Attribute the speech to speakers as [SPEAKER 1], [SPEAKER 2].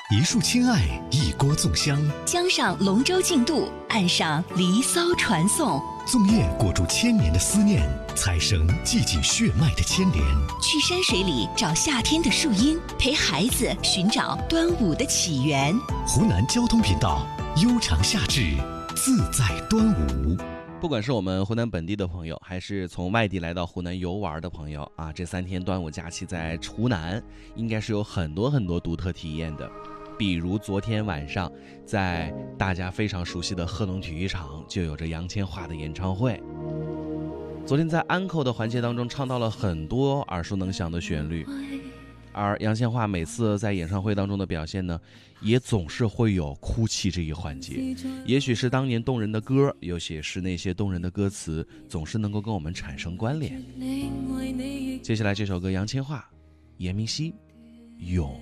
[SPEAKER 1] 一束亲爱，一锅粽香，
[SPEAKER 2] 江上龙舟竞渡，岸上离骚传颂。
[SPEAKER 1] 粽叶裹住千年的思念，彩绳系紧血脉的牵连。
[SPEAKER 2] 去山水里找夏天的树荫，陪孩子寻找端午的起源。
[SPEAKER 1] 湖南交通频道，悠长夏至，自在端午。
[SPEAKER 3] 不管是我们湖南本地的朋友，还是从外地来到湖南游玩的朋友啊，这3天端午假期在湖南应该是有很多独特体验的。比如昨天晚上在大家非常熟悉的贺龙体育场就有着杨千嬅的演唱会。昨天在安口的环节当中唱到了很多耳熟能详的旋律，而杨千嬅每次在演唱会当中的表现呢，也总是会有哭泣这一环节。也许是当年动人的歌，有些是那些动人的歌词总是能够跟我们产生关联。接下来这首歌杨千嬅，严明熙，咏。